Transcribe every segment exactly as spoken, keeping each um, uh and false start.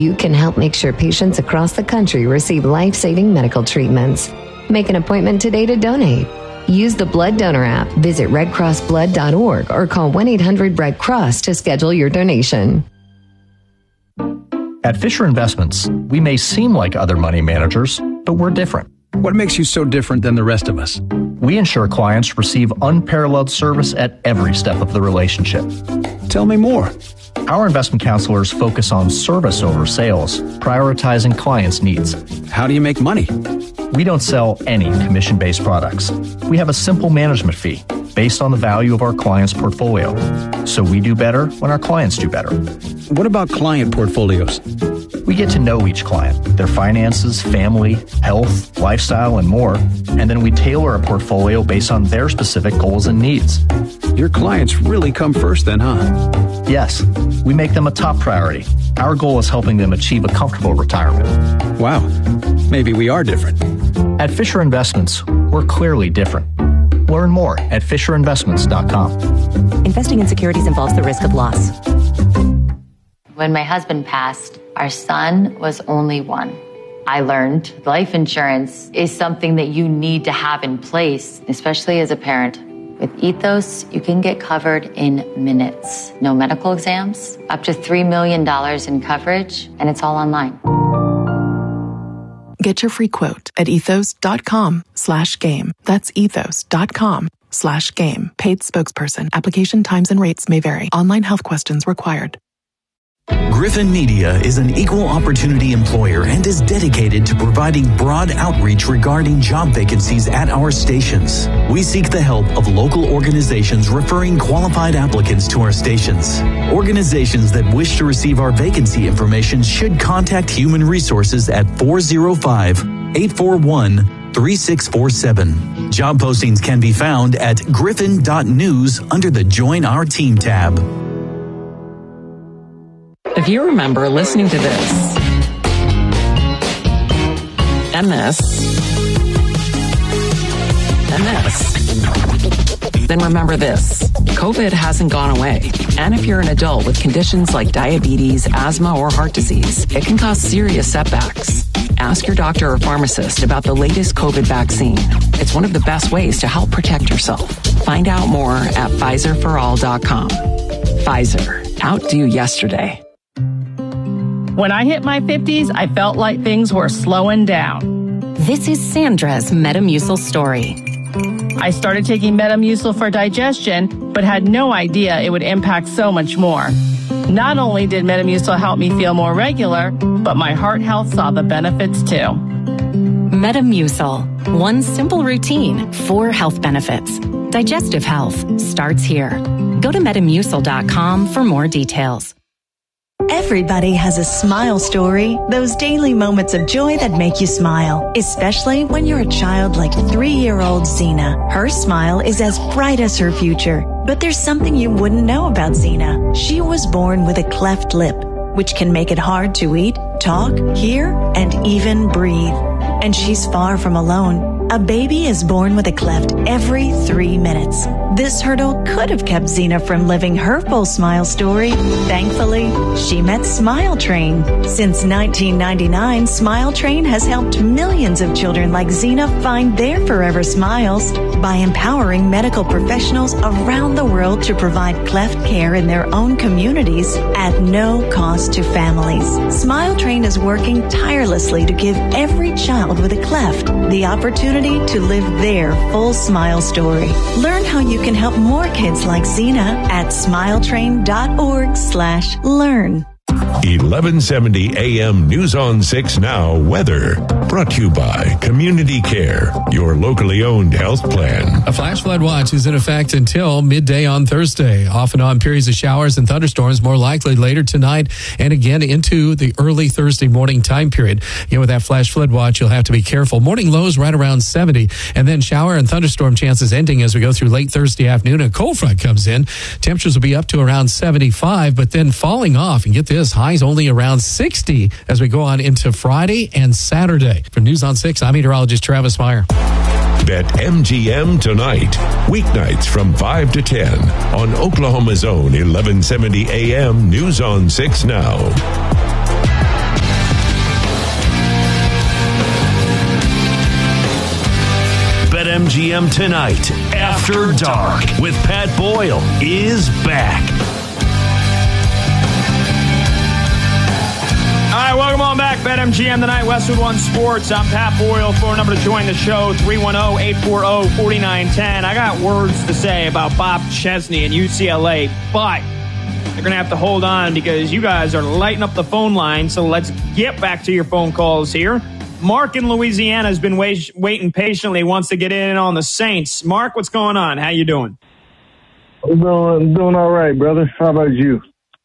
You can help make sure patients across the country receive life-saving medical treatments. Make an appointment today to donate. Use the Blood Donor app, visit red cross blood dot org, or call one eight hundred red cross to schedule your donation. At Fisher Investments, we may seem like other money managers, but we're different. What makes you so different than the rest of us? We ensure clients receive unparalleled service at every step of the relationship. Tell me more. Our investment counselors focus on service over sales, prioritizing clients' needs. How do you make money? We don't sell any commission-based products. We have a simple management fee based on the value of our client's portfolio. So we do better when our clients do better. What about client portfolios? We get to know each client, their finances, family, health, lifestyle, and more, and then we tailor a portfolio based on their specific goals and needs. Your clients really come first then, huh? Yes, we make them a top priority. Our goal is helping them achieve a comfortable retirement. Wow, maybe we are different. At Fisher Investments, we're clearly different. Learn more at fisher investments dot com. Investing in securities involves the risk of loss. When my husband passed, our son was only one. I learned life insurance is something that you need to have in place, especially as a parent. With Ethos, you can get covered in minutes. No medical exams, up to three million dollars in coverage, and it's all online. Get your free quote at ethos.com slash game. That's ethos.com slash game. Paid spokesperson. Application times and rates may vary. Online health questions required. Griffin Media is an equal opportunity employer and is dedicated to providing broad outreach regarding job vacancies at our stations. We seek the help of local organizations referring qualified applicants to our stations. Organizations that wish to receive our vacancy information should contact Human Resources at four oh five, eight four one, three six four seven. Job postings can be found at griffin dot news under the Join Our Team tab. If you remember listening to this, and this, and this, then remember this. COVID hasn't gone away. And if you're an adult with conditions like diabetes, asthma, or heart disease, it can cause serious setbacks. Ask your doctor or pharmacist about the latest COVID vaccine. It's one of the best ways to help protect yourself. Find out more at Pfizer for all dot com. Pfizer, outdo yesterday. When I hit my fifties, I felt like things were slowing down. This is Sandra's Metamucil story. I started taking Metamucil for digestion, but had no idea it would impact so much more. Not only did Metamucil help me feel more regular, but my heart health saw the benefits too. Metamucil. One simple routine, four health benefits. Digestive health starts here. Go to metamucil dot com for more details. Everybody has a smile story, those daily moments of joy that make you smile, especially when you're a child like three-year-old Zena. Her smile is as bright as her future, but there's something you wouldn't know about Zena. She was born with a cleft lip, which can make it hard to eat, talk, hear, and even breathe. And she's far from alone. A baby is born with a cleft every three minutes. This hurdle could have kept Zena from living her full smile story. Thankfully, she met Smile Train. Since nineteen ninety-nine, Smile Train has helped millions of children like Zena find their forever smiles by empowering medical professionals around the world to provide cleft care in their own communities at no cost to families. Smile Train is working tirelessly to give every child with a cleft the opportunity to live their full smile story. Learn how you can help more kids like Zena at smiletrain dot org slash learn. eleven seventy A M News on six Now weather. Brought to you by Community Care, your locally owned health plan. A flash flood watch is in effect until midday on Thursday. Off and on periods of showers and thunderstorms more likely later tonight and again into the early Thursday morning time period. You know, with that flash flood watch, you'll have to be careful. Morning lows right around seventy, and then shower and thunderstorm chances ending as we go through late Thursday afternoon. A cold front comes in. Temperatures will be up to around seventy-five, but then falling off. And get this, highs only around sixty as we go on into Friday and Saturday. For News on six, I'm meteorologist Travis Meyer. Bet M G M tonight, weeknights from five to ten on Oklahoma's own eleven seventy A M News on six Now. M G M tonight. After Dark with Pat Boyle is back. All right, welcome on back. BetMGM tonight, Westwood One Sports. I'm Pat Boyle. Phone number to join the show, three one zero, eight four zero, four nine one zero. I got words to say about Bob Chesney and U C L A, but you're going to have to hold on because you guys are lighting up the phone line. So let's get back to your phone calls here. Mark in Louisiana has been wait- waiting patiently, wants to get in on the Saints. Mark, what's going on? How you doing? I'm doing, I'm doing all right, brother. How about you?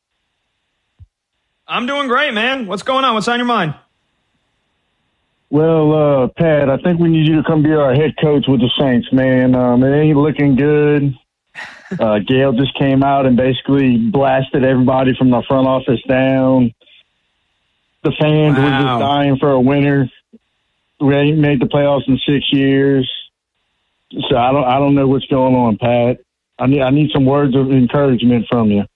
I'm doing great, man. What's going on? What's on your mind? Well, uh, Pat, I think we need you to come be our head coach with the Saints, man. Um, it ain't looking good. Uh, Gail just came out and basically blasted everybody from the front office down. The fans wow. were just dying for a winner. We ain't made the playoffs in six years. So I don't, I don't know what's going on, Pat. I need, I need some words of encouragement from you.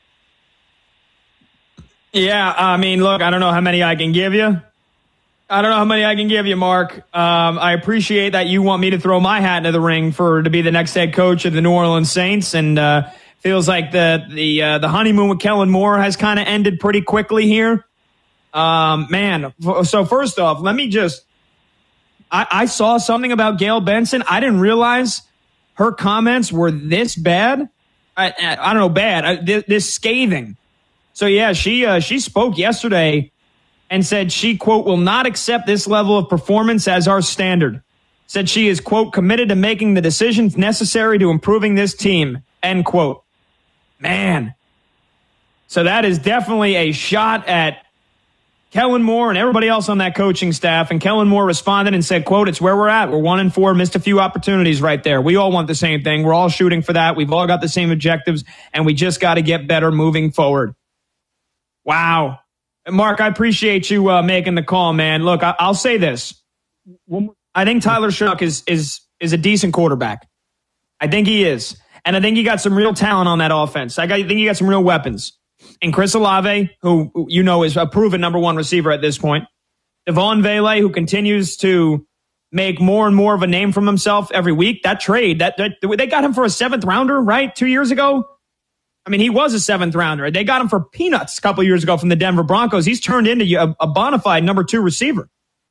Yeah, I mean, look, I don't know how many I can give you. I don't know how many I can give you, Mark. Um, I appreciate that you want me to throw my hat into the ring for to be the next head coach of the New Orleans Saints, and uh, feels like the the uh, the honeymoon with Kellen Moore has kind of ended pretty quickly here. Um, man, so first off, let me just I, I saw something about Gail Benson. I didn't realize her comments were this bad. I, I, I don't know, bad. I, this, this scathing. So, yeah, she uh, she spoke yesterday and said she, quote, will not accept this level of performance as our standard. Said she is, quote, committed to making the decisions necessary to improving this team, end quote. Man. So that is definitely a shot at Kellen Moore and everybody else on that coaching staff. And Kellen Moore responded and said, quote, it's where we're at. We're one and four, missed a few opportunities right there. We all want the same thing. We're all shooting for that. We've all got the same objectives, and we just got to get better moving forward. Wow. Mark, I appreciate you uh, making the call, man. Look, I- I'll say this. I think Tyler Shough is, is, is a decent quarterback. I think he is. And I think he got some real talent on that offense. I, got, I think he got some real weapons. And Chris Olave, who you know is a proven number one receiver at this point. Devon Vele, who continues to make more and more of a name for himself every week. That trade, that, that they got him for a seventh rounder, right? Two years ago. I mean, he was a seventh rounder. They got him for peanuts a couple years ago from the Denver Broncos. He's turned into a, a bona fide number two receiver.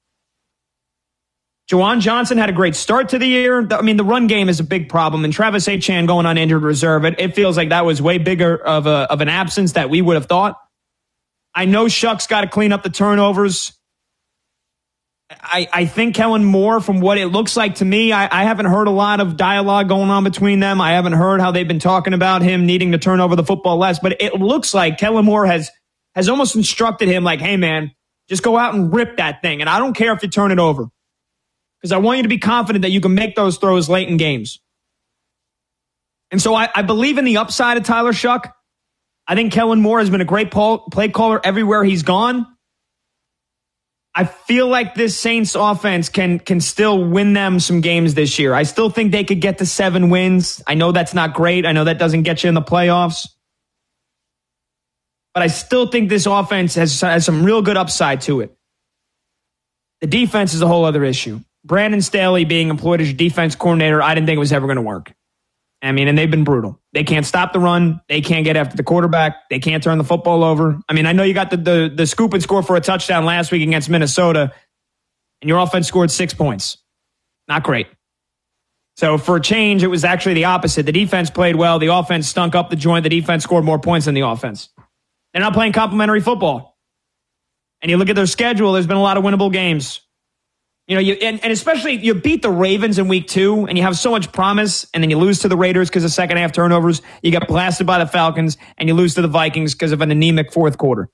Juwan Johnson had a great start to the year. I mean, the run game is a big problem, and Travis Etienne going on injured reserve. It, it feels like that was way bigger of a of an absence that we would have thought. I know Shuck's got to clean up the turnovers. I, I think Kellen Moore, from what it looks like to me, I, I haven't heard a lot of dialogue going on between them. I haven't heard how they've been talking about him needing to turn over the football less, but it looks like Kellen Moore has, has almost instructed him like, hey, man, just go out and rip that thing. And I don't care if you turn it over, because I want you to be confident that you can make those throws late in games. And so I, I believe in the upside of Tyler Shough. I think Kellen Moore has been a great play caller everywhere he's gone. I feel like this Saints offense can can still win them some games this year. I still think they could get to seven wins. I know that's not great. I know that doesn't get you in the playoffs. But I still think this offense has, has some real good upside to it. The defense is a whole other issue. Brandon Staley being employed as your defense coordinator, I didn't think it was ever going to work. I mean, and they've been brutal. They can't stop the run. They can't get after the quarterback. They can't turn the football over. I mean, I know you got the, the, the scoop and score for a touchdown last week against Minnesota, and your offense scored six points. Not great. So for a change, it was actually the opposite. The defense played well. The offense stunk up the joint. The defense scored more points than the offense. They're not playing complimentary football. And you look at their schedule, there's been a lot of winnable games. You know, you and, and especially you beat the Ravens in week two, and you have so much promise, and then you lose to the Raiders because of second half turnovers. You get blasted by the Falcons, and you lose to the Vikings because of an anemic fourth quarter.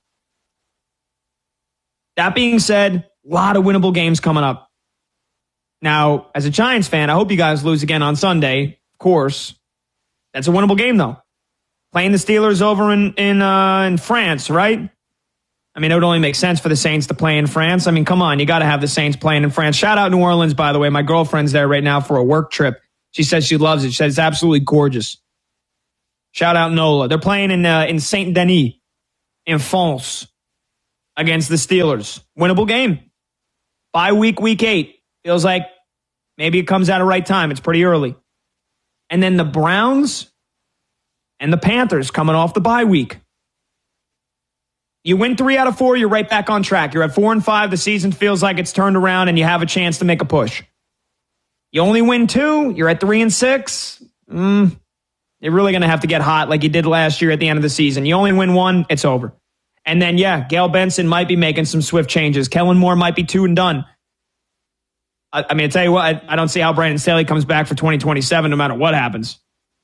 That being said, a lot of winnable games coming up. Now, as a Giants fan, I hope you guys lose again on Sunday. Of course, that's a winnable game, though. Playing the Steelers over in in uh, in France, right? I mean, it would only make sense for the Saints to play in France. I mean, come on, you got to have the Saints playing in France. Shout out New Orleans, by the way. My girlfriend's there right now for a work trip. She says she loves it. She says it's absolutely gorgeous. Shout out Nola. They're playing in uh, in Saint Denis, in France, against the Steelers. Winnable game. Bye week, week eight. Feels like Maybe it comes out at right time. It's pretty early. And then the Browns and the Panthers coming off the bye week. You win three out of four, you're right back on track. You're at four and five. The season feels like it's turned around and you have a chance to make a push. You only win two, you're at three and six. Mm, you're really going to have to get hot like you did last year at the end of the season. You only win one, it's over. And then, yeah, Gail Benson might be making some swift changes. Kellen Moore might be two and done. I, I mean, I tell you what, I, I don't see how Brandon Staley comes back for twenty twenty-seven no matter what happens.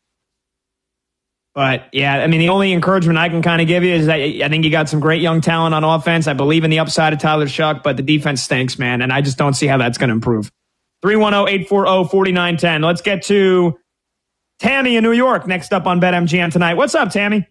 But, yeah, I mean, the only encouragement I can kind of give you is that I think you got some great young talent on offense. I believe in the upside of Tyler Shuck, but the defense stinks, man, and I just don't see how that's going to improve. three one zero, eight four zero, four nine one zero. Let's get to Tammy in New York next up on BetMGM tonight. What's up, Tammy?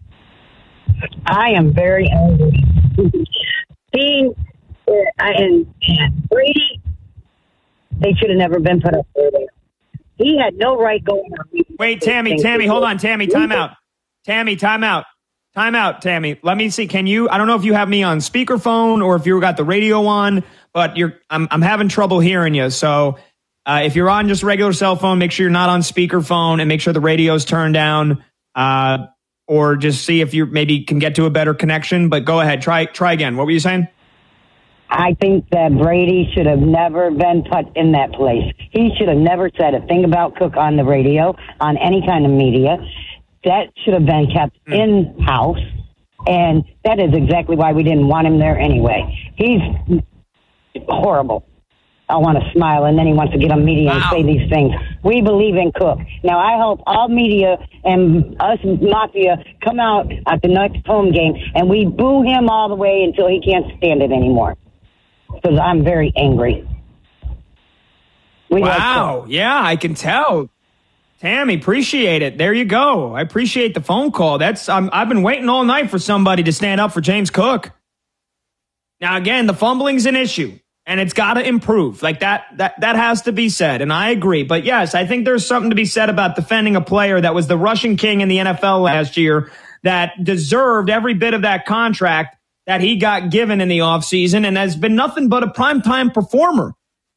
I am very angry. Seeing uh, and, and Brady, they should have never been put up there. He had no right going on. Wait, Tammy, Tammy, hold on. Tammy, time out. Tammy, time out. Time out, Tammy. Let me see. Can you, I don't know if you have me on speakerphone or if you got the radio on, but you're, I'm, I'm having trouble hearing you. So uh, if you're on just regular cell phone, make sure you're not on speakerphone and make sure the radio's turned down, uh, or just see if you maybe can get to a better connection. But go ahead. Try, try again. What were you saying? I think that Brady should have never been put in that place. He should have never said a thing about Cook on the radio, on any kind of media. That should have been kept mm. in-house, and that is exactly why we didn't want him there anyway. He's horrible. I want to smile, and then he wants to get on media wow. and say these things. We believe in Cook. Now, I hope all media and us Mafia come out at the next home game, and we boo him all the way until he can't stand it anymore, because I'm very angry. We wow. Yeah, I can tell. Tammy, appreciate it. There you go. I appreciate the phone call. That's um, I've been waiting all night for somebody to stand up for James Cook. Now, again, the fumbling's an issue, and it's got to improve. Like that, that, that has to be said, and I agree. But yes, I think there's something to be said about defending a player that was the rushing king in the N F L last year that deserved every bit of that contract that he got given in the offseason and has been nothing but a primetime performer.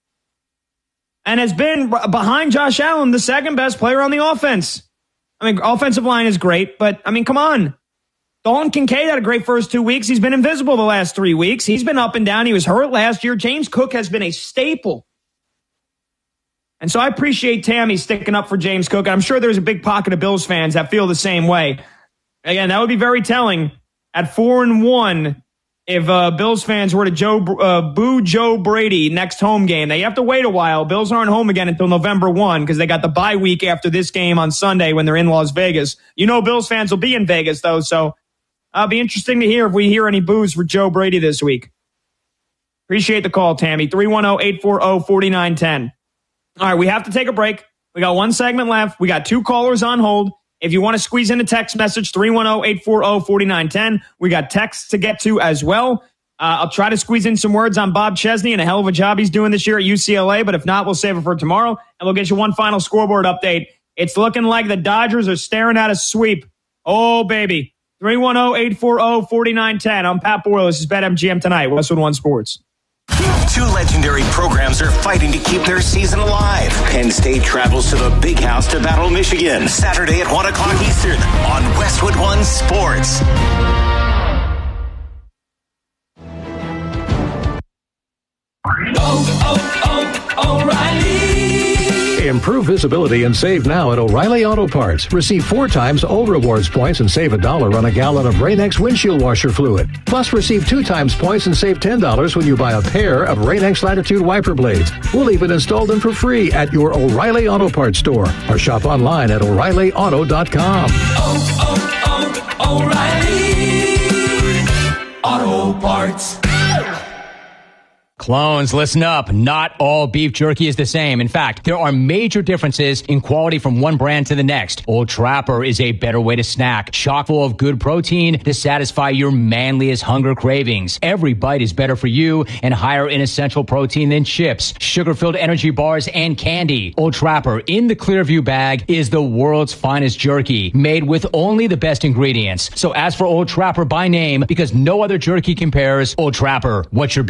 And has been behind Josh Allen, the second best player on the offense. I mean, offensive line is great, but I mean, come on. Dalton Kincaid had a great first two weeks. He's been invisible the last three weeks. He's been up and down. He was hurt last year. James Cook has been a staple. And so I appreciate Tammy sticking up for James Cook. I'm sure there's a big pocket of Bills fans that feel the same way. Again, that would be very telling at four and one. If uh, Bills fans were to Joe, uh, boo Joe Brady next home game, they have to wait a while. Bills aren't home again until November first because they got the bye week after this game on Sunday when they're in Las Vegas. You know Bills fans will be in Vegas, though, so it'll be interesting to hear if we hear any boos for Joe Brady this week. Appreciate the call, Tammy. three one zero, eight four zero, four nine one zero. All right, we have to take a break. We got one segment left. We got two callers on hold. If you want to squeeze in a text message, three one zero, eight four zero, four nine one zero. We got texts to get to as well. Uh, I'll try to squeeze in some words on Bob Chesney and a hell of a job he's doing this year at U C L A, but if not, we'll save it for tomorrow, and we'll get you one final scoreboard update. It's looking like the Dodgers are staring at a sweep. Oh, baby. three one zero, eight four zero, four nine one zero. I'm Pat Boyle. This is BetMGM Tonight, Westwood One Sports. Two legendary programs are fighting to keep their season alive. Penn State travels to the Big House to battle Michigan Saturday at one o'clock Eastern on Westwood One Sports. Oh, oh, oh, O'Reilly. Improve visibility and save now at O'Reilly Auto Parts. Receive four times O Rewards points and save a dollar on a gallon of Rain-X windshield washer fluid. Plus, receive two times points and save ten dollars when you buy a pair of Rain-X Latitude wiper blades. We'll even install them for free at your O'Reilly Auto Parts store or shop online at O'Reilly Auto dot com. Oh, oh, oh, O'Reilly Auto Parts. Clones, listen up. Not all beef jerky is the same. In fact, there are major differences in quality from one brand to the next. Old Trapper is a better way to snack, chock full of good protein to satisfy your manliest hunger cravings. Every bite is better for you and higher in essential protein than chips, sugar-filled energy bars, and candy. Old Trapper in the Clearview bag is the world's finest jerky, made with only the best ingredients. So ask for Old Trapper by name because no other jerky compares. Old Trapper, what's your